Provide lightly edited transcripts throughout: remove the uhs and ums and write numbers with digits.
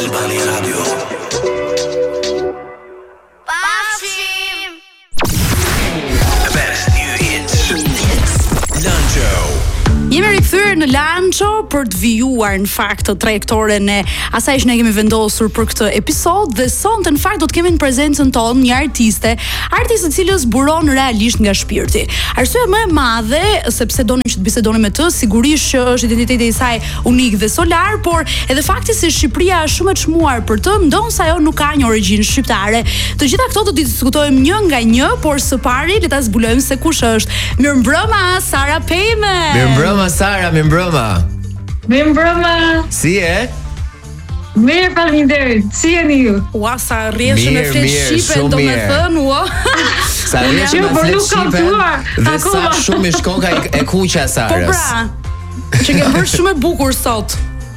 Albania Radio. The best new hits. Lancho. Jemi rikthyer në Lancho për të vijuar në fakt trajektoren e asaj që ne kemi vendosur për këtë episod dhe sonte në fakt do të kemi në prezencën tonë një artiste e cilës buron realisht nga shpirti. Arsyeja më e madhe sepse donim që të bisedonim me të, sigurisht që është identiteti i saj unik dhe solar, por edhe fakti se Shqipëria është shumë e çmuar për të, ndonse ajo nuk ka një origjinë shqiptare. Të gjitha këto do t'i diskutojmë një nga një, por së pari le ta zbulojmë se kush është. Mirëmbrëma Sara Pejme. Mirëmbrëma Sara, mirëmbrëma. Mirëmbrëma. Si e? Mirë, faleminderit. Si jeni ju? Ua, sa rreshëm e flet shqipen, do me thënë, ua. Sa rreshëm e flet shqipen. Dhe sa shumë i shkon ka e kuqja Sarës. Po pra, që ke bërë shumë e bukur sot.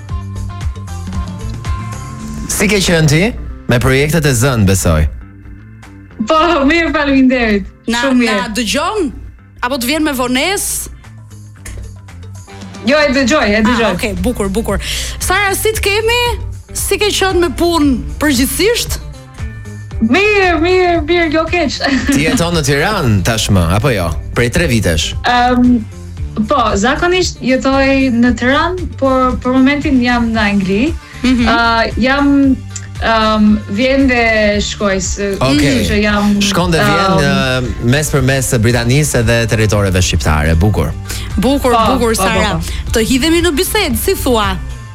Si ke qenë ti? Me projektet e zënë, besoj. Po, mirë, faleminderit. Shumë mirë. Na dëgjon? Apo të vjen me vonesë? Jo, e dëgjoj. Okej, bukur. Sara, si të kemi? Si ke qenë me punë përgjithsisht? Mirë, jo keq. Ti jeton në Tiranë tashmë, apo jo? Prej 3 vitesh. Po, zakonisht jetoj në Tiranë, por për momentin jam në Angli. Jam vjen dhe shkoj. Okej. Shkon dhe vjen mes për mes Britanisë dhe territoreve shqiptare. Bukur, Sara. Të hidhemi në bisedë, si thua?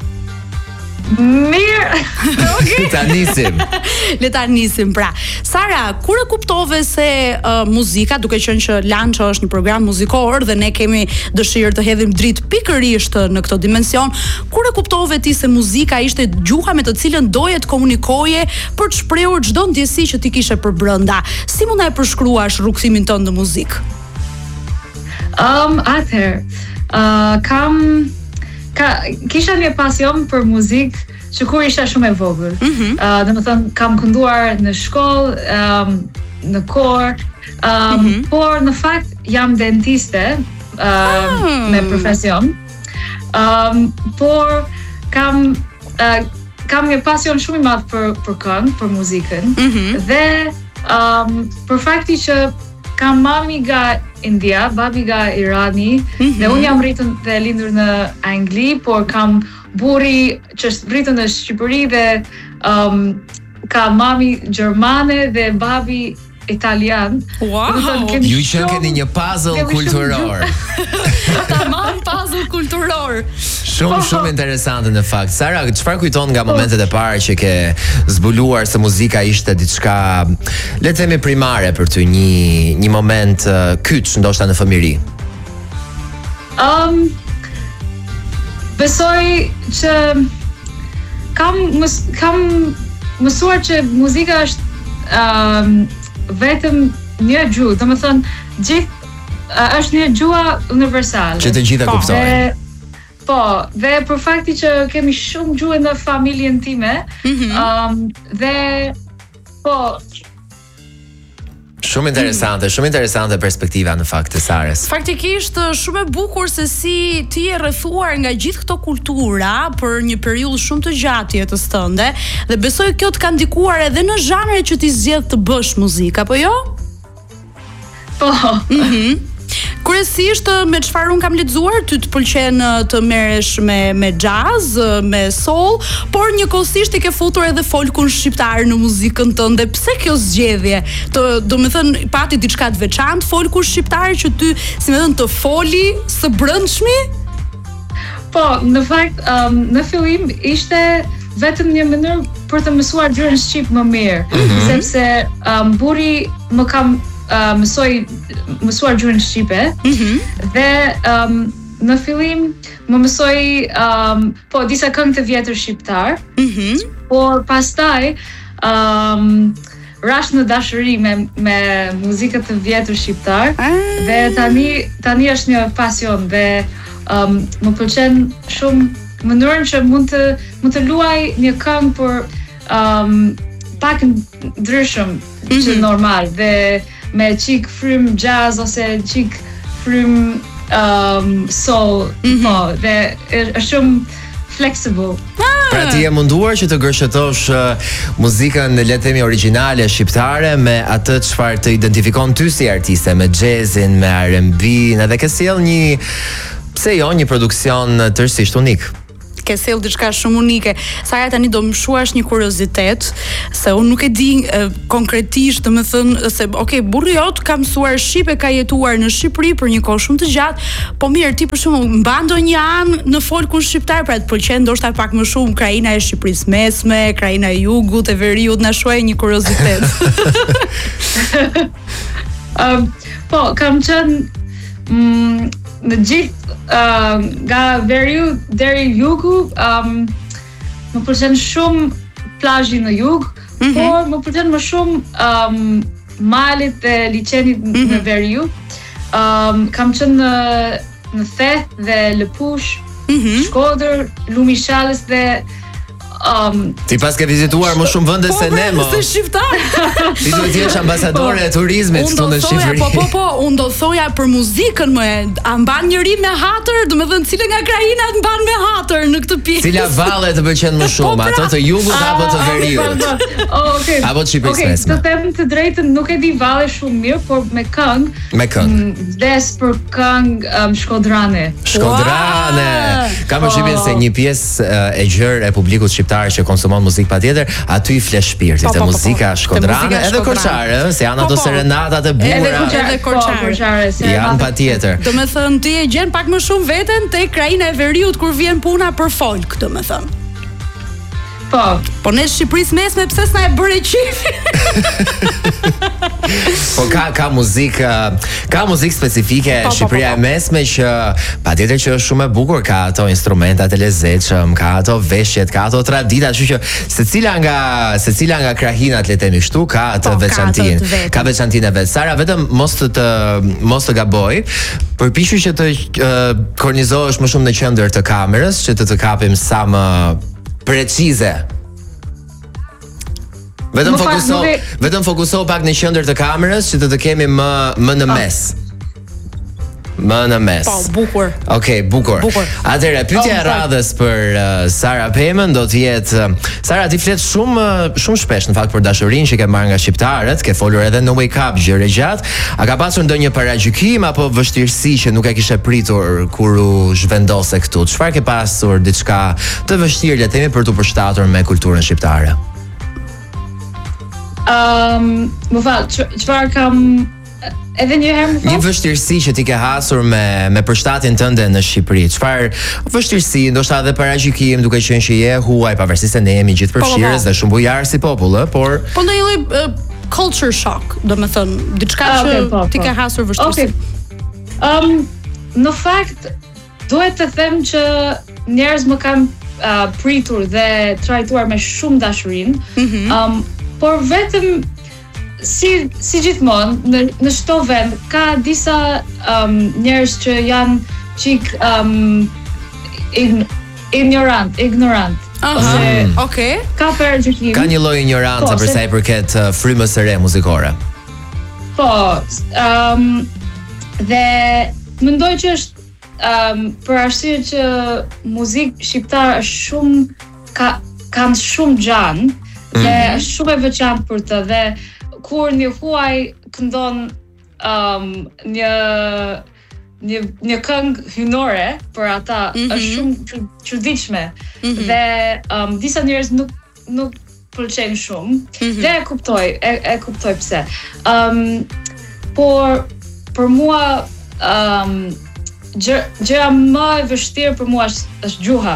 Mirë. Okej. Le ta nisim pra. Sara, kur e kuptove se muzika, duke qenë që Lancho është një program muzikor dhe ne kemi dëshirë të hedhim dritë pikërisht në këtë dimension, kur e kuptove ti se muzika ishte gjuha me të cilën doje të komunikoje për të shprehur çdo ndjesi që ti kishe për brenda? Si mund ta e përshkruash rrugtimin tënd në muzikë? Kisha një pasion për muzikë që kur isha shumë e vogël. Domethënë kam kënduar në shkollë, në kor, por në fakt jam dentiste me profesion. Por kam një pasion shumë i madh për këngë, për muzikën. Dhe për fakti që kam mami nga India, babi nga Irani, dhe unë jam rritur dhe lindur në Angli, por kam burri që është rritur në Shqipëri dhe ka mami gjermane dhe babi italian. Wow! Ju që keni një puzzle kulturor. Tamam, puzzle kulturor. Shumë interesante në fakt. Sara, çfarë kujton nga momentet e para që ke zbuluar se muzika ishte diçka, le të themi primare për ty, një moment kyç ndoshta në fëmijëri? Besoj që kam mësuar që muzika është vetëm një gjuhë, domethënë është një gjuhë universale. Që të gjitha kuptojnë. Po, dhe për fakti që kemi shumë gjuhë në familjen time, dhe po Shumë interesante perspektiva në fakt e Sarës. Faktikisht shumë e bukur se si ti je rrethuar nga gjithë këto kultura për një periudhë shumë të gjatë jetës tënde dhe besoj kjo të ka ndikuar edhe në zhanre që ti zgjedh të bësh muzikë, apo jo? Po. Kryesisht me çfarë un kam lexuar, ty të pëlqen të merresh me jazz, me soul, por njëkohësisht i ke futur edhe folkun shqiptar në muzikën tënde. Pse kjo zgjedhje? Domethënë pati diçka të veçantë folku shqiptar që ty, si më thën, të foli së brendshmi? Po, në fakt, në fillim ishte vetëm një mënyrë për të mësuar gjuhën shqip më mirë, sepse burri më kam mësuar gjuhën shqipe, dhe në fillim më mësoi disa këngë të vjetër shqiptar, por pastaj rash në dashuri me muzikën të vjetër shqiptar, dhe tani është një pasion dhe më pëlqen shumë mënyrën që mund të luaj një këngë për pak ndryshëm që normal, dhe me qik frym jazz ose qik frym soul, po, dhe është shumë flexible. Pra ti je munduar që të gërshëtosh muzikën le të themi origjinale shqiptare me atë çfarë të identifikon ty si artiste, me jazzin, me R&B-n, edhe ke sjell një pse jo, një produksion tërësisht unik. Ke sjell diçka shumë unike. Sara, tani do më shuash një kuriozitet, se unë nuk e di konkretisht, domethënë se burri jot ka mësuar shqip e ka jetuar në Shqipëri për një kohë shumë të gjatë, po mirë, ti për shembull mban ndonjë anë në folkun shqiptar, pra të pëlqen ndoshta pak më shumë krajina e Shqipërisë mesme, krajina e jugut, e veriut, na shuaj një kuriozitet. Po, kam qenë në gjithë nga veriu deri jugu, më pëlqen shumë plazhi në jug, por më pëlqen më shumë malit e liçenit në veriu. Kam qenë në Theth dhe Lëpush, Shkodër, Lumi i Shalës dhe ti pas ke vizituar më shumë vende se ne, mo. Po, se shqiptar. Ti duhet të jesh ambasadore e turizmit këtu në Shqipëri. Po, unë do thoja për muzikën më, a mban njëri me hatër, domethënë cila nga krajinat mban me hatër në këtë pjesë. Cila valle të pëlqen më shumë, ato të jugut apo të veriut? Okej. Apo të Shqipërisë mesme. Të them të drejtën, nuk e di valle shumë mirë, por me këngë. Me këngë. Des për këngë shkodrane. Shkodrane. Kam përshtypjen se një pjesë e gjerë e publikut shqiptar që konsumon muzikë patjetër, aty i flesh shpirtit, te muzika shkodrane, edhe korçare, se janë ato serenatat e bukura. Edhe korçare. Janë patjetër. Domethënë ti e gjen pak më shumë veten te krajina e veriut kur vjen puna për folk, domethënë. Po ne Shqipërisë mesme pse s'na e bëre qif? Po ka muzikë specifike Shqipëria e mesme që patjetër që është shumë e bukur, ka ato instrumentat e lezetshëm, ka ato veshjet, ka ato tradita, kështu që secila nga krahinat le të themi kështu ka atë veçantinë. Ka veçantinë e vet. Sara, vetëm mos të gaboj, përpiqu që të kornizohesh më shumë në qendër të kamerës, që të kapim sa më precize. Vetëm fokuso pak në qendër të kamerës që të kemi më në mes. Më në mes. Po, bukur. Okej, bukur. Atëherë, pyetja e radhës për Sara Pemën do të jetë Sara, ti flet shumë shpesh në fakt për dashurinë që ke marrë nga shqiptarët, ke folur edhe në Wake Up gjëre gjatë. A ka pasur ndonjë paragjykim apo vështirësi që nuk e kishe pritur kur u zhvendose këtu? Çfarë ke pasur diçka të vështirë le të themi për të përshtatur me kulturën shqiptare? Më fal, çfarë kam edhe një herë më fal? Një vështirësi që ti ke hasur me përshtatjen tënde në Shqipëri. Çfarë vështirësi, ndoshta edhe paragjykim, duke qenë që je huaj, pavarësisht se ne jemi gjithë përfshirës dhe shumë bujar si popull, por ndonjë lloj culture shock, domethënë diçka që ti ke hasur vështirësi. Në fakt duhet të them që njerëz më kanë pritur dhe trajtuar me shumë dashurinë, por vetëm si gjithmonë në çdo vend ka disa njerëz që janë çik ignorant. Okej. Ka paragjykim. Ka një lloj ignorancë për sa i përket frymës së re muzikore. Po, dhe mendoj që është për arsye që muzikë shqiptare është shumë kanë shumë gjan dhe është shumë e veçantë për të, dhe kur një huaj këndon një këngë hynore për ata, është shumë çuditshme dhe disa njerëz nuk pëlqejnë shumë, dhe e kuptoj pse. Por për mua gjëja më e vështirë për mua është gjuha.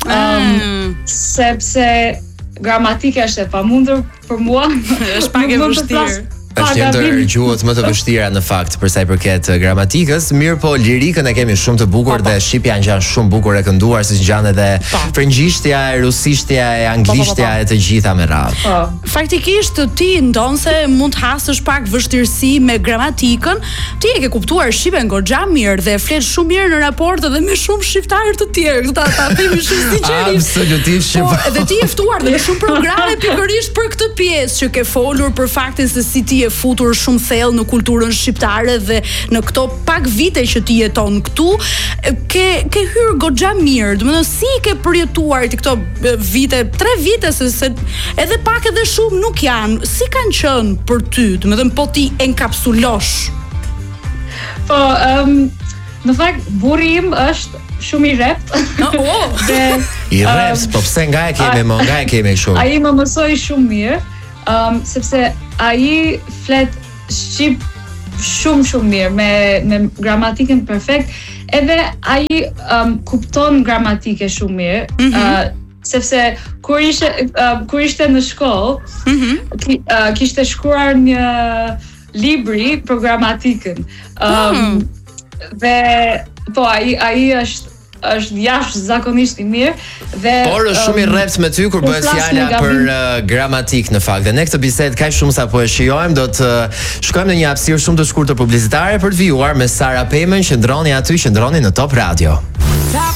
Sepse gramatika është e pamundur për mua. Është pak e vështirë. Është ndër gjuhët më të vështira në fakt për sa i përket gramatikës, mirë po lirikën e kemi shumë të bukur dhe shqipja ngjan shumë bukur e kënduar, siç ngjan edhe frëngjishtja, rusishtja, anglishtja e të gjitha me radhë. Faktikisht ti ndonse mund të hasësh pak vështirësi me gramatikën, ti e ke kuptuar shqipen goxha mirë dhe flet shumë mirë në raport edhe me shumë shqiptarë të tjerë. Ta themi shumë sinqerisht. Absolutisht. Po, edhe ti je ftuar në shumë programe pikërisht për këtë pjesë që ke folur për faktin se si ti je futur shumë thellë në kulturën shqiptare dhe në këto pak vite që ti jeton këtu, ke hyrë goxha mirë. Domethënë si ke përjetuar ti këto vite, 3 vite se edhe pak edhe shumë nuk janë. Si kanë qenë për ty? Domethënë po ti enkapsulosh. Po, në fakt burri im është shumë i rrept. Dhe I rrept, po pse nga e kemi kështu? Ai më mësoi shumë mirë, sepse ai flet shqip shumë mirë me gramatikën perfekt, edhe ai kupton gramatike shumë mirë. Sepse kur ishte në shkollë, kishte shkruar një libri për gramatikën. Dhe po ai është jashtëzakonisht i mirë dhe por është shumë i rrept me ty kur bëhet fjala për gramatik në fakt. Dhe ne këtë bisedë kaq shumë sa po e shijojmë, do të shkojmë në një hapësirë shumë të shkurtër publicitare për të vijuar me Sara Pejmën. Qëndroni aty, qëndroni në Top Radio.